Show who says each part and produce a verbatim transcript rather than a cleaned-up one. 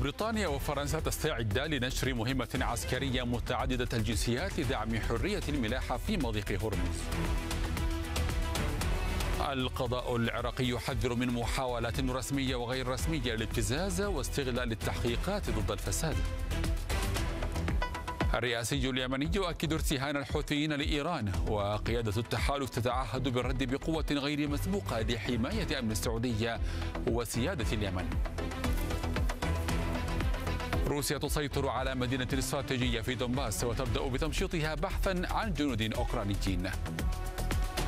Speaker 1: بريطانيا وفرنسا تستعدان لنشر مهمة عسكرية متعددة الجنسيات لدعم حرية الملاحة في مضيق هرمز. القضاء العراقي يحذر من محاولات رسمية وغير رسمية للابتزاز واستغلال التحقيقات ضد الفساد. الرئاسي اليمني يؤكد ارتهان الحوثيين لإيران، وقيادة التحالف تتعهد بالرد بقوة غير مسبوقة لحماية أمن السعودية وسيادة اليمن. روسيا تسيطر على مدينة استراتيجية في دونباس وتبدأ بتمشيطها بحثا عن جنود أوكرانيين.